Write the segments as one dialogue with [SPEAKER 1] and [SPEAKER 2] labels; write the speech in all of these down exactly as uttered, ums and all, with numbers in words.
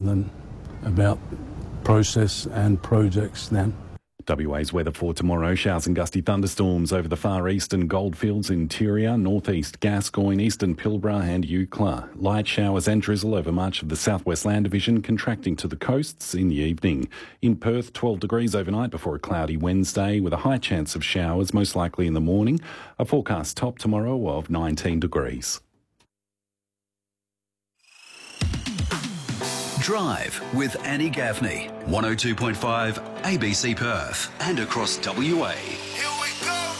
[SPEAKER 1] than about process and projects then.
[SPEAKER 2] W A's weather for tomorrow: showers and gusty thunderstorms over the far eastern Goldfields, interior, northeast Gascoyne, eastern Pilbara and Eucla. Light showers and drizzle over much of the southwest land division, contracting to the coasts in the evening. In Perth, twelve degrees overnight before a cloudy Wednesday with a high chance of showers, most likely in the morning. A forecast top tomorrow of nineteen degrees.
[SPEAKER 3] Drive with Annie Gaffney, one oh two point five A B C Perth and across W A.
[SPEAKER 4] Here we go.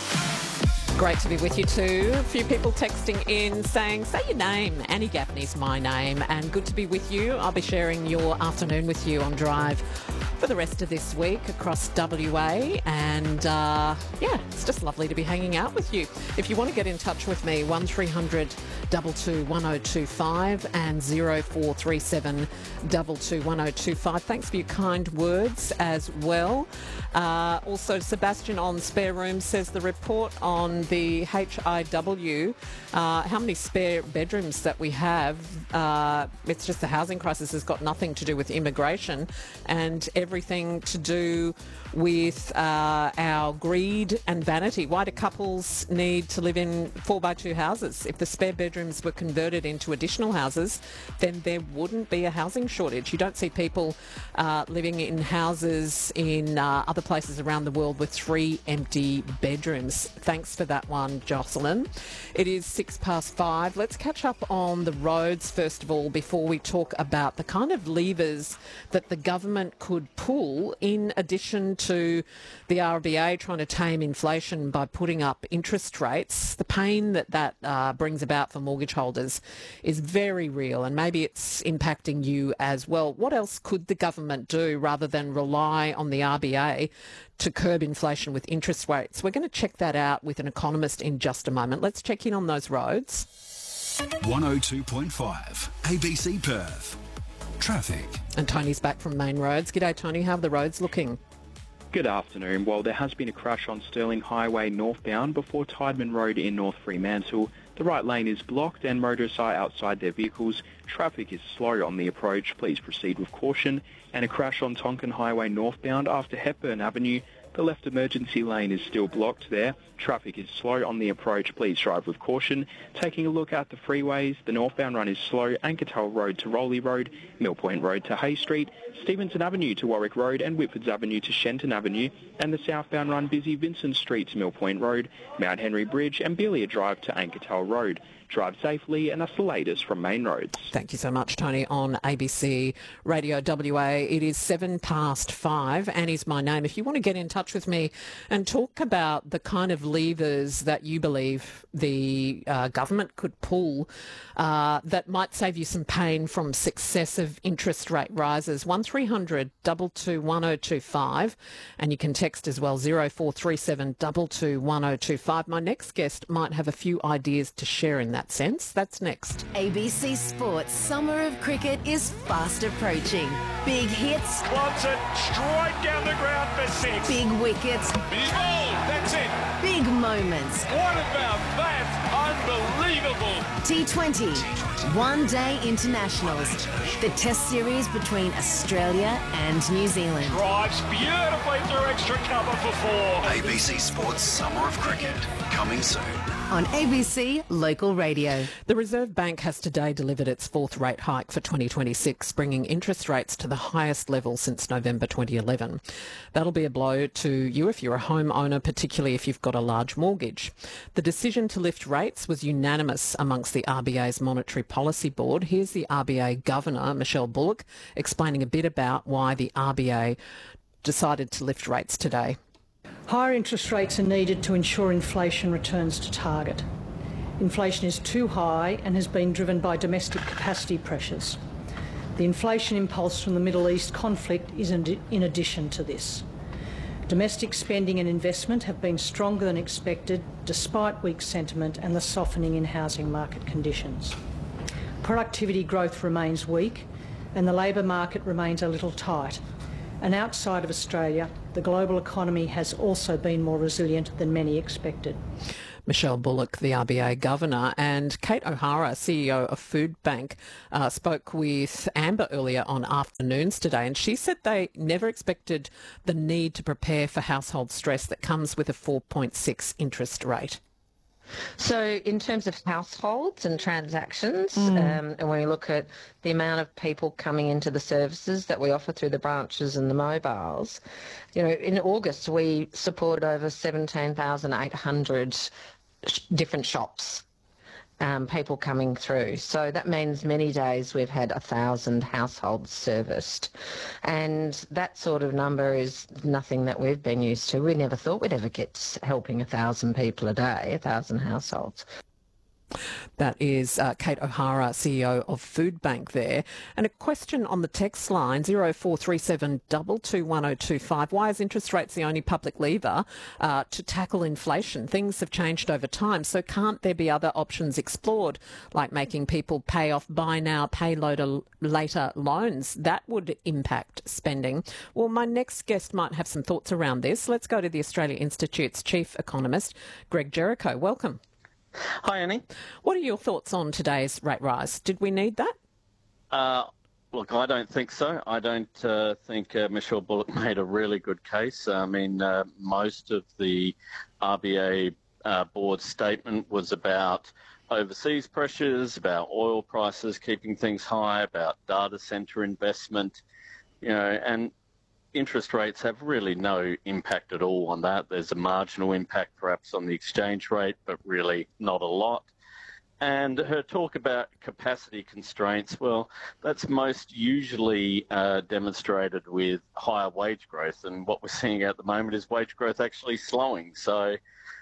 [SPEAKER 5] Great to be with you too. A few people texting in saying, say your name. Annie Gaffney's my name, and good to be with you. I'll be sharing your afternoon with you on Drive for the rest of this week across W A, and uh, yeah, it's just lovely to be hanging out with you. If you want to get in touch with me, one three hundred two two one oh two five and zero four three seven two two one oh two five. Thanks for your kind words as well. Uh, also, Sebastian on Spare Room says the report on the H I W, uh, how many spare bedrooms that we have, uh, it's just the housing crisis has got nothing to do with immigration and everything to do with uh, our greed and vanity. Why do couples need to live in four by two houses? If the spare bedrooms were converted into additional houses, then there wouldn't be a housing shortage. You don't see people uh, living in houses in uh, other places around the world with three empty bedrooms. Thanks for that one, Jocelyn. It is six past five. Let's catch up on the roads first of all before we talk about the kind of levers that the government could pull in addition to the R B A trying to tame inflation by putting up interest rates. The pain that that uh, brings about for mortgage holders is very real, and maybe it's impacting you as well. What else could the government do rather than rely on the R B A to curb inflation with interest rates? We're going to check that out with an economist in just a moment. Let's check in on those roads.
[SPEAKER 3] one oh two point five A B C Perth. Traffic.
[SPEAKER 5] And Tony's back from Main Roads. G'day, Tony. How are the roads looking?
[SPEAKER 6] Good afternoon. Well, there has been a crash on Stirling Highway northbound before Tideman Road in North Fremantle. The right lane is blocked and motorists are outside their vehicles. Traffic is slow on the approach. Please proceed with caution. And a crash on Tonkin Highway northbound after Hepburn Avenue. The left emergency lane is still blocked there. Traffic is slow on the approach. Please drive with caution. Taking a look at the freeways, the northbound run is slow. Ankertale Road to Rowley Road, Mill Point Road to Hay Street, Stevenson Avenue to Warwick Road and Whitfords Avenue to Shenton Avenue, and the southbound run busy Vincent Street to Mill Point Road, Mount Henry Bridge and Belia Drive to Ankertale Road. Drive safely, and that's the latest from Main Roads.
[SPEAKER 5] Thank you so much, Tony, on A B C Radio W A. It is seven past five. Annie's my name. If you want to get in touch with me and talk about the kind of levers that you believe the uh, government could pull uh, that might save you some pain from successive interest rate rises, one three hundred two two one oh two five, and you can text as well, zero four three seven two two one oh two five. My next guest might have a few ideas to share in that that sense. That's next.
[SPEAKER 7] A B C Sports Summer of Cricket is fast approaching. Big hits.
[SPEAKER 4] Wants it straight down the ground for six.
[SPEAKER 7] Big wickets.
[SPEAKER 4] Big ball. That's it.
[SPEAKER 7] Big moments.
[SPEAKER 4] What about that? Unbelievable.
[SPEAKER 7] T twenty. One Day Internationals. The Test series between Australia and New Zealand.
[SPEAKER 4] Drives beautifully through extra cover for four.
[SPEAKER 3] A B C Sports Summer of Cricket. Coming soon.
[SPEAKER 7] On A B C Local Radio.
[SPEAKER 5] The Reserve Bank has today delivered its fourth rate hike for twenty twenty-six, bringing interest rates to the highest level since November twenty eleven. That'll be a blow to you if you're a homeowner, particularly if you've got a large mortgage. The decision to lift rates was unanimous amongst the R B A's Monetary Policy Board. Here's the R B A Governor, Michelle Bullock, explaining a bit about why the R B A decided to lift rates today.
[SPEAKER 8] Higher interest rates are needed to ensure inflation returns to target. Inflation is too high and has been driven by domestic capacity pressures. The inflation impulse from the Middle East conflict is in addition to this. Domestic spending and investment have been stronger than expected despite weak sentiment and the softening in housing market conditions. Productivity growth remains weak and the labour market remains a little tight. And outside of Australia, the global economy has also been more resilient than many expected.
[SPEAKER 5] Michelle Bullock, the R B A Governor, and Kate O'Hara, C E O of Foodbank, uh, spoke with Amber earlier on Afternoons today, and she said they never expected the need to prepare for household stress that comes with a four point six interest rate.
[SPEAKER 9] So in terms of households and transactions,
[SPEAKER 5] Mm.
[SPEAKER 9] um, and when we look at the amount of people coming into the services that we offer through the branches and the mobiles, you know, in August we supported over seventeen thousand eight hundred sh- different shops, um, people coming through. So that means many days we've had a thousand households serviced. And that sort of number is nothing that we've been used to. We never thought we'd ever get helping a thousand people a day, a thousand households.
[SPEAKER 5] That is uh, Kate O'Hara, C E O of Foodbank there. And a question on the text line, zero four three seven two two one zero two five. Why is interest rates the only public lever uh, to tackle inflation? Things have changed over time, so can't there be other options explored, like making people pay off buy now, pay later, later loans? That would impact spending. Well, my next guest might have some thoughts around this. Let's go to the Australia Institute's Chief Economist, Greg Jericho. Welcome.
[SPEAKER 10] Hi, Annie.
[SPEAKER 5] What are your thoughts on today's rate rise? Did we need that?
[SPEAKER 10] Uh, look, I don't think so. I don't uh, think uh, Michelle Bullock made a really good case. I mean, uh, most of the R B A uh, board statement was about overseas pressures, about oil prices keeping things high, about data centre investment, you know, and interest rates have really no impact at all on that. There's a marginal impact perhaps on the exchange rate, but really not a lot. And her talk about capacity constraints, well, that's most usually uh, demonstrated with higher wage growth. And what we're seeing at the moment is wage growth actually slowing. So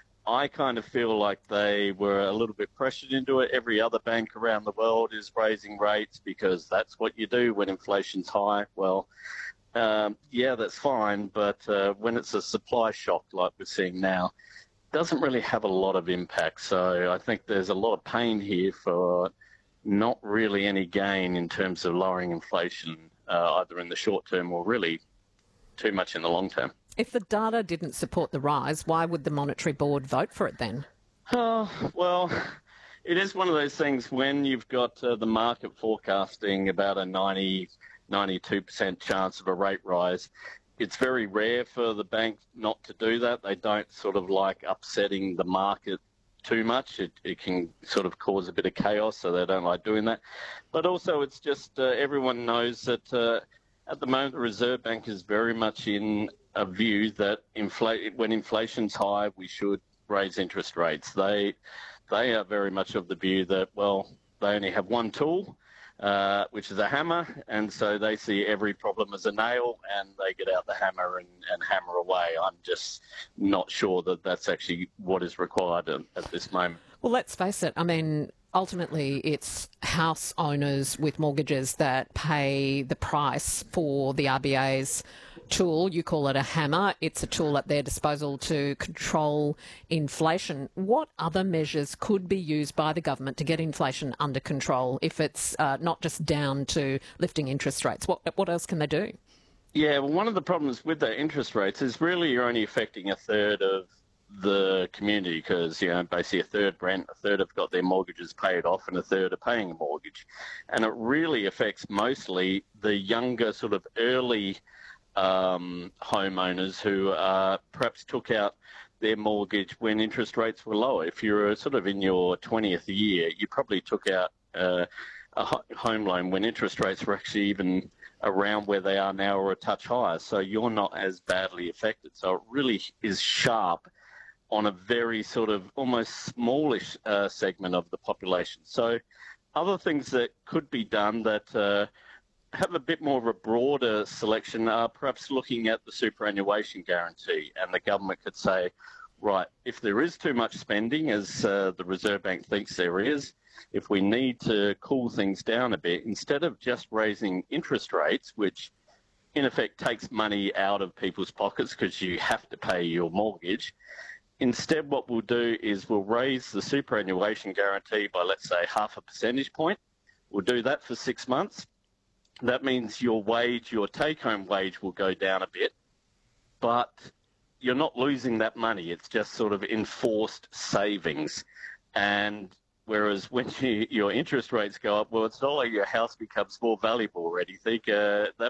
[SPEAKER 10] I kind of feel like they were a little bit pressured into it. Every other bank around the world is raising rates because that's what you do when inflation's high. Well, Um, yeah, that's fine, but uh, when it's a supply shock like we're seeing now, it doesn't really have a lot of impact. So I think there's a lot of pain here for not really any gain in terms of lowering inflation, uh, either in the short term or really too much in the long term.
[SPEAKER 5] If the data didn't support the rise, why would the Monetary Board vote for it then?
[SPEAKER 10] Oh, well, it is one of those things when you've got uh, the market forecasting about a ninety ninety-two percent chance of a rate rise. It's very rare for the bank not to do that. They don't sort of like upsetting the market too much. It, it can sort of cause a bit of chaos, so they don't like doing that. But also it's just uh, everyone knows that uh, at the moment the Reserve Bank is very much in a view that infl- when inflation's high, we should raise interest rates. They, they are very much of the view that, well, they only have one tool, Uh, which is a hammer, and so they see every problem as a nail and they get out the hammer and, and hammer away. I'm just not sure that that's actually what is required at, at this moment.
[SPEAKER 5] Well, let's face it. I mean, ultimately it's house owners with mortgages that pay the price for the R B A's tool. You call it a hammer. It's a tool at their disposal to control inflation. What other measures could be used by the government to get inflation under control if it's uh, not just down to lifting interest rates? What, what else can they do?
[SPEAKER 10] Yeah, well, one of the problems with the interest rates is really you're only affecting a third of the community because, you know, basically a third rent, a third have got their mortgages paid off and a third are paying a mortgage. And it really affects mostly the younger sort of early Um, homeowners who uh, perhaps took out their mortgage when interest rates were lower. If you're sort of in your twentieth year, you probably took out uh, a home loan when interest rates were actually even around where they are now or a touch higher. So you're not as badly affected. So it really is sharp on a very sort of almost smallish uh, segment of the population. So other things that could be done that uh, have a bit more of a broader selection, uh, perhaps looking at the superannuation guarantee, and the government could say, right, if there is too much spending, as uh, the Reserve Bank thinks there is, if we need to cool things down a bit, instead of just raising interest rates, which in effect takes money out of people's pockets because you have to pay your mortgage, instead what we'll do is we'll raise the superannuation guarantee by, let's say, half a percentage point. We'll do that for six months. That means your wage, your take-home wage will go down a bit, but you're not losing that money. It's just sort of enforced savings. And whereas when you, your interest rates go up, well, it's not like your house becomes more valuable or anything. Uh, that